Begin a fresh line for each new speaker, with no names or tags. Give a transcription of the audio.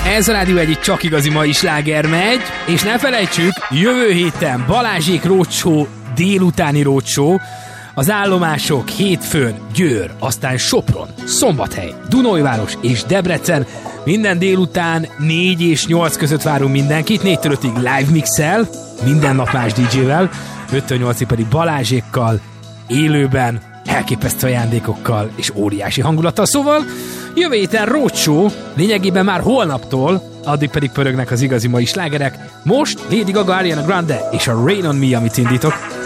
Ez a Rádió egyik csak igazi mai sláger megy, és ne felejtsük, jövő héten Balázsék roadshow, délutáni roadshow, az állomások hétfőn Győr, aztán Sopron, Szombathely, Dunajváros és Debrecen. Minden délután 4 és 8 között várunk mindenkit, 4-től 5-ig live mixel, minden nap más DJ-vel, 5-től 8-ig pedig Balázsékkal, élőben, elképesztő ajándékokkal és óriási hangulattal. Szóval jövő héten roadshow, lényegében már holnaptól, addig pedig pörögnek az igazi mai slágerek. Most Lady Gaga, Ariana Grande és a Rain on Me, amit indítok.